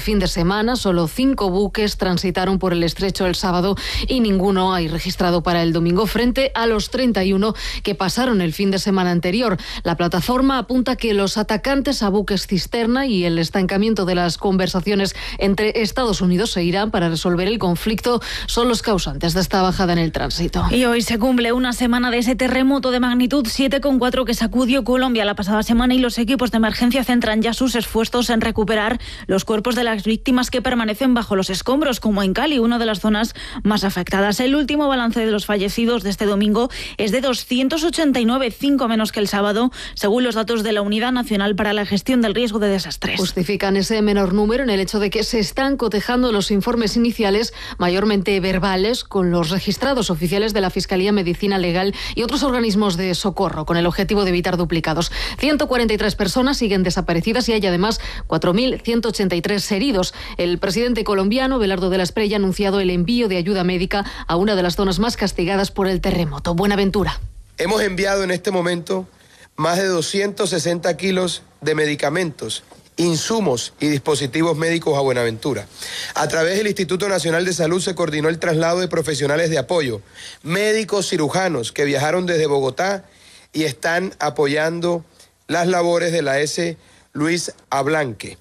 fin de semana. Solo 5 buques transitaron por el estrecho el sábado y ninguno hay registrado para el domingo, frente a los 31 que pasaron el fin de semana anterior. La plataforma apunta que los atacantes a buques cisterna y el estancamiento de las conversaciones entre Estados Unidos e Irán para resolver el conflicto son los causantes de esta bajada en el tránsito. Y hoy se cumple una semana de ese terremoto de magnitud 7,4 que sacudió Colombia la pasada semana, y los equipos de emergencia centran ya sus esfuerzos en recuperar los cuerpos de las víctimas que permanecen bajo los escombros, como en Cali, una de las zonas más afectadas. El último balance de los fallecidos de este domingo es de 289, 5 menos que el sábado, según los datos de la Unidad Nacional para la Gestión del Riesgo de Desastres. Justifican ese menor número en el hecho de que se están cotejando los informes iniciales, mayormente verbales, con los registrados oficiales de la Fiscalía, Medicina Legal y otros organismos de socorro, con el objetivo de evitar duplicados. 143 personas siguen desaparecidas y hay además 4.183 heridos. El presidente colombiano, Belardo de la Espriella, ha anunciado el envío de ayuda médica a una de las zonas más castigadas por el terremoto. Buenaventura. Hemos enviado en este momento más de 260 kilos de medicamentos, insumos y dispositivos médicos a Buenaventura. A través del Instituto Nacional de Salud se coordinó el traslado de profesionales de apoyo, médicos cirujanos que viajaron desde Bogotá y están apoyando las labores de la S. Luis Ablanque.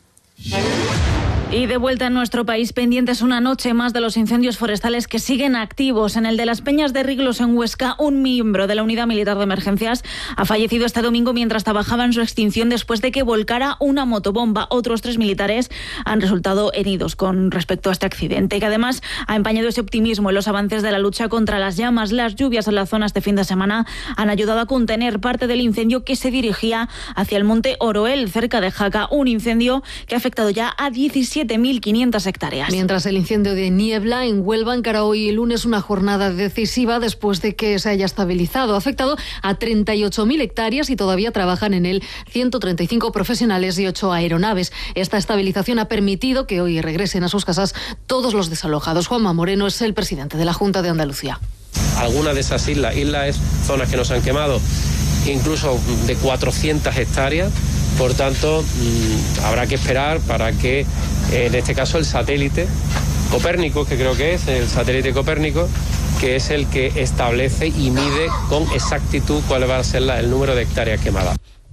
Y de vuelta en nuestro país, pendientes una noche más de los incendios forestales que siguen activos. En el de las Peñas de Riglos, en Huesca, un miembro de la Unidad Militar de Emergencias ha fallecido este domingo mientras trabajaba en su extinción después de que volcara una motobomba. Otros 3 militares han resultado heridos con respecto a este accidente, que además ha empañado ese optimismo en los avances de la lucha contra las llamas. Las lluvias en la zona este fin de semana han ayudado a contener parte del incendio que se dirigía hacia el monte Oroel, cerca de Jaca, un incendio que ha afectado ya a 17.500 hectáreas. Mientras el incendio de Niebla en Huelva encara hoy lunes una jornada decisiva después de que se haya estabilizado. Ha afectado a 38.000 hectáreas y todavía trabajan en él 135 profesionales y 8 aeronaves. Esta estabilización ha permitido que hoy regresen a sus casas todos los desalojados. Juanma Moreno es el presidente de la Junta de Andalucía. Algunas de esas islas es zonas que nos han quemado incluso de 400 hectáreas. Por tanto, habrá que esperar para que, en este caso, el satélite Copérnico, que creo que es el satélite Copérnico, que es el que establece y mide con exactitud cuál va a ser el número de hectáreas quemadas.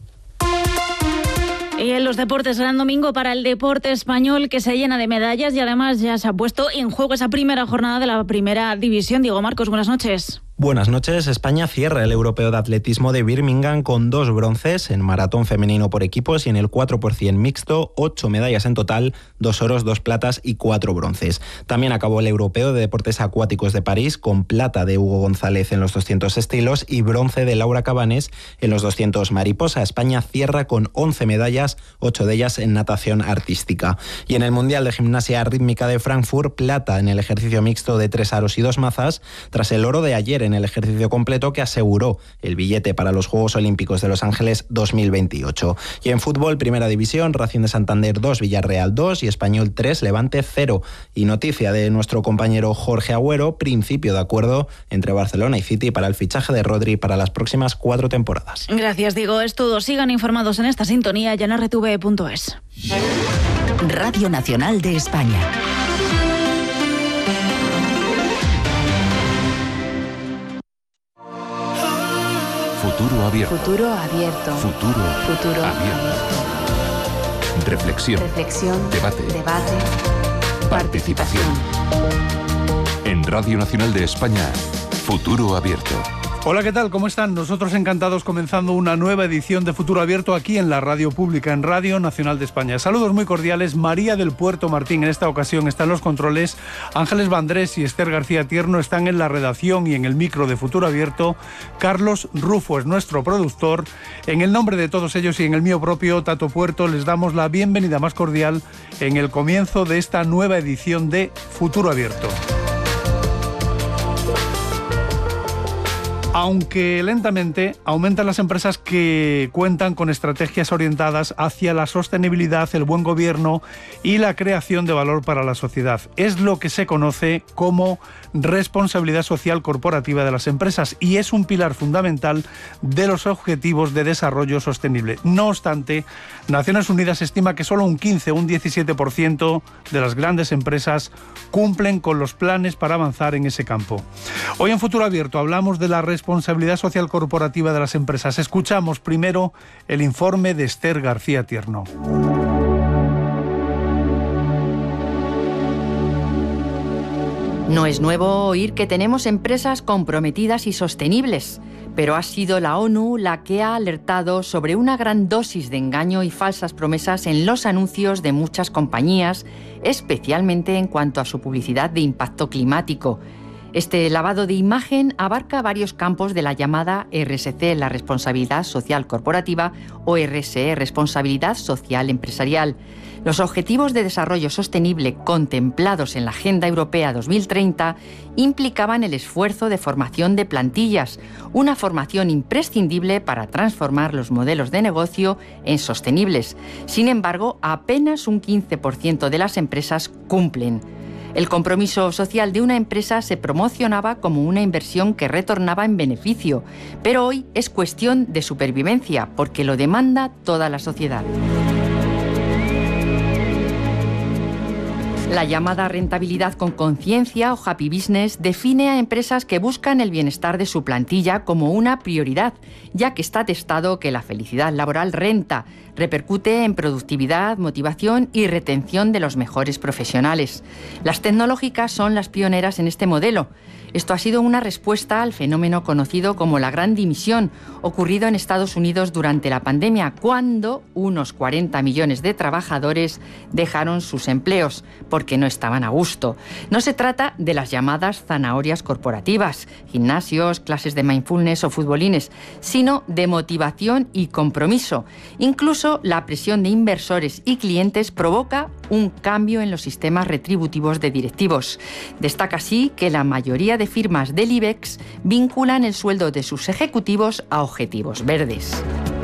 Y en los deportes, gran domingo para el deporte español, que se llena de medallas y además ya se ha puesto en juego esa primera jornada de la primera división. Diego Marcos, buenas noches. Buenas noches. España cierra el Europeo de Atletismo de Birmingham con 2 bronces en maratón femenino por equipos y en el 4x100 mixto, 8 medallas en total, 2 oros, 2 platas y 4 bronces. También acabó el Europeo de Deportes Acuáticos de París con plata de Hugo González en los 200 estilos y bronce de Laura Cabanes en los 200 mariposa. España cierra con 11 medallas, 8 de ellas en natación artística. Y en el Mundial de Gimnasia Rítmica de Frankfurt, plata en el ejercicio mixto de 3 aros y 2 mazas, tras el oro de ayer en el ejercicio completo que aseguró el billete para los Juegos Olímpicos de Los Ángeles 2028. Y en fútbol, Primera División, Racing de Santander 2, Villarreal 2 y Español 3, Levante 0. Y noticia de nuestro compañero Jorge Agüero, principio de acuerdo entre Barcelona y City para el fichaje de Rodri para las próximas 4 temporadas. Gracias, Diego. Es todo. Sigan informados en esta sintonía y en rtv.es. Radio Nacional de España. Futuro abierto. Futuro abierto. Futuro abierto. Reflexión. Debate. Participación. En Radio Nacional de España, Futuro Abierto. Hola, ¿qué tal? ¿Cómo están? Nosotros encantados comenzando una nueva edición de Futuro Abierto aquí en la radio pública, en Radio Nacional de España. Saludos muy cordiales. María del Puerto Martín en esta ocasión está en los controles. Ángeles Vandrés y Esther García Tierno están en la redacción y en el micro de Futuro Abierto. Carlos Rufo es nuestro productor. En el nombre de todos ellos y en el mío propio, Tato Puerto, les damos la bienvenida más cordial en el comienzo de esta nueva edición de Futuro Abierto. Aunque lentamente, aumentan las empresas que cuentan con estrategias orientadas hacia la sostenibilidad, el buen gobierno y la creación de valor para la sociedad. Es lo que se conoce como responsabilidad social corporativa de las empresas y es un pilar fundamental de los objetivos de desarrollo sostenible. No obstante, Naciones Unidas estima que solo un 15 o un 17% de las grandes empresas cumplen con los planes para avanzar en ese campo. Hoy en Futuro Abierto hablamos de la responsabilidad social corporativa de las empresas. Escuchamos primero el informe de Esther García Tierno. No es nuevo oír que tenemos empresas comprometidas y sostenibles, pero ha sido la ONU la que ha alertado sobre una gran dosis de engaño y falsas promesas en los anuncios de muchas compañías, especialmente en cuanto a su publicidad de impacto climático. Este lavado de imagen abarca varios campos de la llamada RSC, la responsabilidad social corporativa, o RSE, responsabilidad social empresarial. Los Objetivos de Desarrollo Sostenible contemplados en la Agenda Europea 2030 implicaban el esfuerzo de formación de plantillas, una formación imprescindible para transformar los modelos de negocio en sostenibles. Sin embargo, apenas un 15% de las empresas cumplen. El compromiso social de una empresa se promocionaba como una inversión que retornaba en beneficio, pero hoy es cuestión de supervivencia porque lo demanda toda la sociedad. La llamada rentabilidad con conciencia o happy business define a empresas que buscan el bienestar de su plantilla como una prioridad, ya que está atestado que la felicidad laboral renta, repercute en productividad, motivación y retención de los mejores profesionales. Las tecnológicas son las pioneras en este modelo. Esto ha sido una respuesta al fenómeno conocido como la Gran Dimisión, ocurrido en Estados Unidos durante la pandemia, cuando unos 40 millones de trabajadores dejaron sus empleos porque no estaban a gusto. No se trata de las llamadas zanahorias corporativas, gimnasios, clases de mindfulness o futbolines, sino de motivación y compromiso. Incluso la presión de inversores y clientes provoca un cambio en los sistemas retributivos de directivos. Destaca así que la mayoría de firmas del IBEX vinculan el sueldo de sus ejecutivos a objetivos verdes.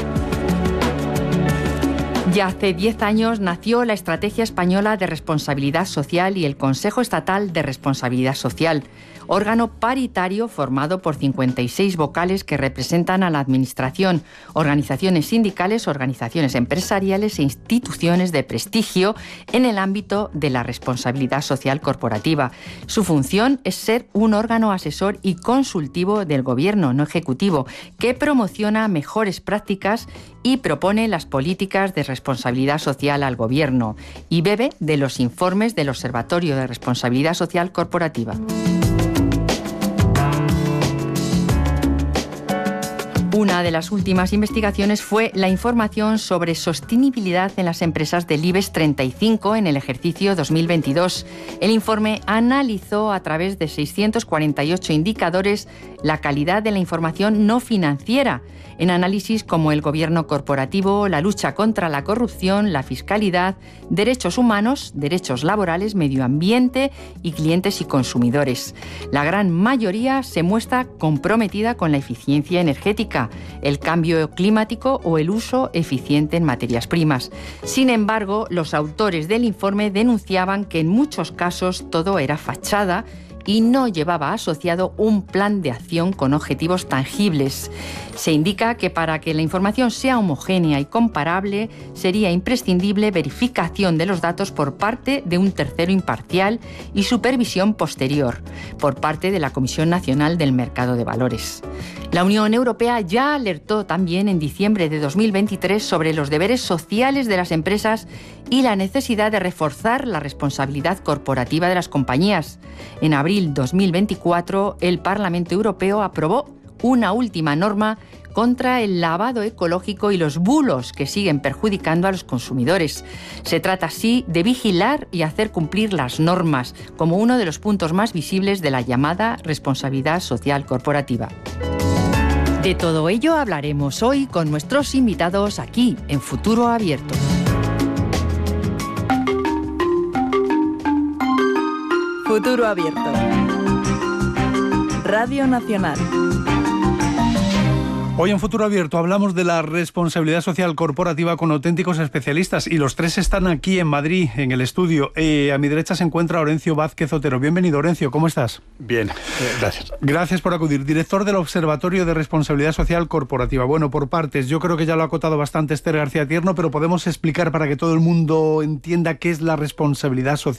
Ya hace 10 años nació la Estrategia Española de Responsabilidad Social y el Consejo Estatal de Responsabilidad Social, órgano paritario formado por 56 vocales que representan a la Administración, organizaciones sindicales, organizaciones empresariales e instituciones de prestigio en el ámbito de la responsabilidad social corporativa. Su función es ser un órgano asesor y consultivo del Gobierno, no ejecutivo, que promociona mejores prácticas y propone las políticas de responsabilidad social al Gobierno y bebe de los informes del Observatorio de Responsabilidad Social Corporativa. Una de las últimas investigaciones fue la información sobre sostenibilidad en las empresas del IBEX 35 en el ejercicio 2022. El informe analizó a través de 648 indicadores la calidad de la información no financiera en análisis como el gobierno corporativo, la lucha contra la corrupción, la fiscalidad, derechos humanos, derechos laborales, medio ambiente y clientes y consumidores. La gran mayoría se muestra comprometida con la eficiencia energética, el cambio climático o el uso eficiente en materias primas. Sin embargo, los autores del informe denunciaban que en muchos casos todo era fachada y no llevaba asociado un plan de acción con objetivos tangibles. Se indica que para que la información sea homogénea y comparable sería imprescindible verificación de los datos por parte de un tercero imparcial y supervisión posterior por parte de la Comisión Nacional del Mercado de Valores. La Unión Europea ya alertó también en diciembre de 2023 sobre los deberes sociales de las empresas y la necesidad de reforzar la responsabilidad corporativa de las compañías. En abril 2024, el Parlamento Europeo aprobó una última norma contra el lavado ecológico y los bulos que siguen perjudicando a los consumidores. Se trata así de vigilar y hacer cumplir las normas como uno de los puntos más visibles de la llamada responsabilidad social corporativa. De todo ello hablaremos hoy con nuestros invitados aquí en Futuro Abierto. Futuro Abierto. Radio Nacional. Hoy en Futuro Abierto hablamos de la responsabilidad social corporativa con auténticos especialistas y los tres están aquí en Madrid, en el estudio. A mi derecha se encuentra Orencio Vázquez Otero. Bienvenido, Orencio, ¿cómo estás? Bien, gracias. Gracias por acudir. Director del Observatorio de Responsabilidad Social Corporativa. Bueno, por partes, yo creo que ya lo ha acotado bastante Esther García Tierno, pero podemos explicar para que todo el mundo entienda qué es la responsabilidad social